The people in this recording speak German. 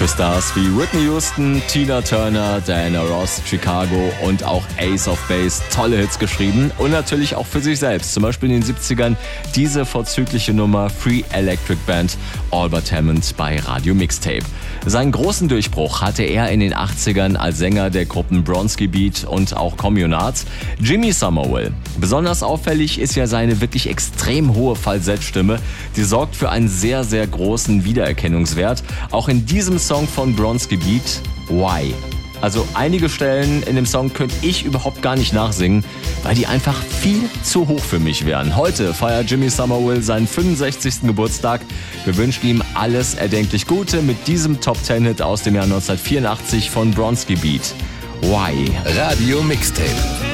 für Stars wie Whitney Houston, Tina Turner, Diana Ross, Chicago und auch Ace of Base tolle Hits geschrieben und natürlich auch für sich selbst. Zum Beispiel in den 70ern diese vorzügliche Nummer Free Electric Band Albert Hammond bei Radio Mixtape. Seinen großen Durchbruch hatte er in den 80ern als Sänger der Gruppen Bronski Beat und auch Communards. Jimmy Somerville. Besonders auffällig ist ja seine wirklich extrem hohe Falsettstimme. Die sorgt für einen sehr, sehr großen Wiedererkennungswert. Auch in diesem Song von Bronski Beat, Why? Also einige Stellen in dem Song könnte ich überhaupt gar nicht nachsingen, weil die einfach viel zu hoch für mich wären. Heute feiert Jimmy Somerville seinen 65. Geburtstag. Wir wünschen ihm alles erdenklich Gute mit diesem Top-10-Hit aus dem Jahr 1984 von Bronski Beat. Why? Radio Mixtape.